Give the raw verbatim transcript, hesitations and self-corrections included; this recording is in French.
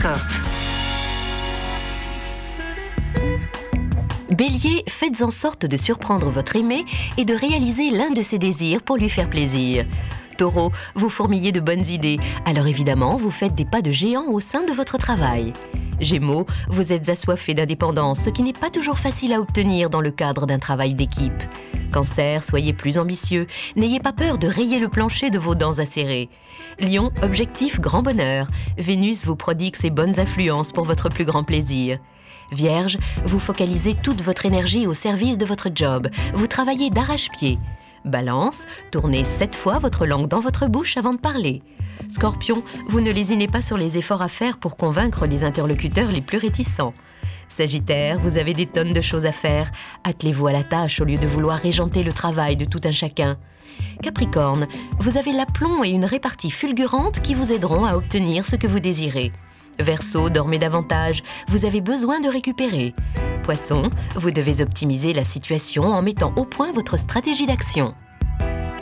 horoscope. Bélier, faites en sorte de surprendre votre aimé et de réaliser l'un de ses désirs pour lui faire plaisir. Taureau, vous fourmillez de bonnes idées, alors évidemment, vous faites des pas de géant au sein de votre travail. Gémeaux, vous êtes assoiffé d'indépendance, ce qui n'est pas toujours facile à obtenir dans le cadre d'un travail d'équipe. Cancer, soyez plus ambitieux, n'ayez pas peur de rayer le plancher de vos dents acérées. Lion, objectif grand bonheur, Vénus vous prodigue ses bonnes influences pour votre plus grand plaisir. Vierge, vous focalisez toute votre énergie au service de votre job, vous travaillez d'arrache-pied. Balance, tournez sept fois votre langue dans votre bouche avant de parler. Scorpion, vous ne lésinez pas sur les efforts à faire pour convaincre les interlocuteurs les plus réticents. Sagittaire, vous avez des tonnes de choses à faire. Attelez-vous à la tâche au lieu de vouloir régenter le travail de tout un chacun. Capricorne, vous avez l'aplomb et une répartie fulgurante qui vous aideront à obtenir ce que vous désirez. Verseau, dormez davantage, vous avez besoin de récupérer. Poisson, vous devez optimiser la situation en mettant au point votre stratégie d'action.